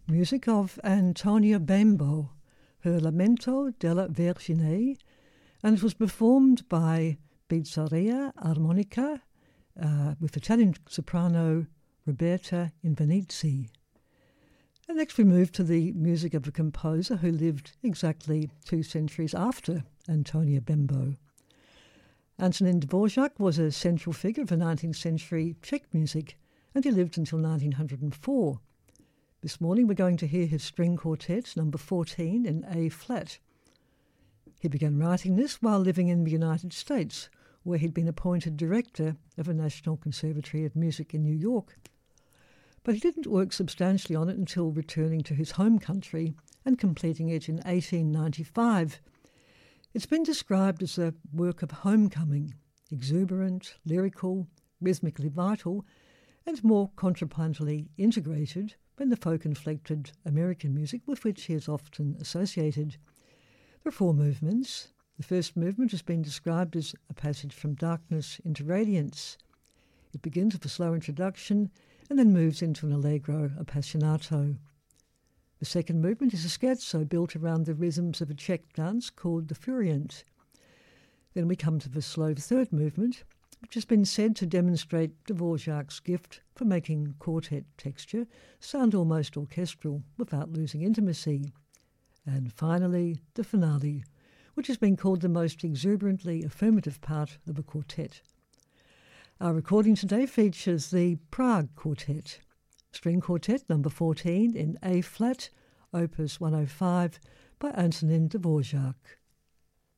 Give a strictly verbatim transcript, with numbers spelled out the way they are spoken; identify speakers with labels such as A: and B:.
A: music of Antonia Bembo, her Lamento della Vergine, and it was performed by Pizzeria Armonica uh, with Italian soprano Roberta Invernizzi. And next we move to the music of a composer who lived exactly two centuries after Antonia Bembo. Antonin Dvorak was a central figure of the nineteenth century Czech music, and he lived until nineteen oh four. This morning we're going to hear his string quartet number fourteen in A flat. He began writing this while living in the United States, where he'd been appointed director of the National Conservatory of Music in New York. But he didn't work substantially on it until returning to his home country and completing it in eighteen ninety-five. It's been described as a work of homecoming, exuberant, lyrical, rhythmically vital, and more contrapuntally integrated than the folk-inflected American music with which he is often associated. There are four movements. The first movement has been described as a passage from darkness into radiance. It begins with a slow introduction and then moves into an allegro appassionato. The second movement is a scherzo built around the rhythms of a Czech dance called the Furient. Then we come to the slow third movement, which has been said to demonstrate Dvorak's gift for making quartet texture sound almost orchestral without losing intimacy. And finally, the finale, which has been called the most exuberantly affirmative part of a quartet. Our recording today features the Prague Quartet, string quartet number fourteen in A flat, opus one oh five by Antonin Dvorak.